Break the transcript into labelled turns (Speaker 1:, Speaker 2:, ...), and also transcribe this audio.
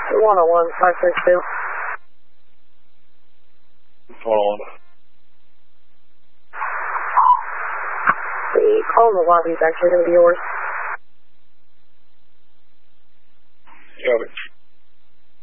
Speaker 1: 101-562.
Speaker 2: 101.
Speaker 1: The call in the lobby is actually going to be yours.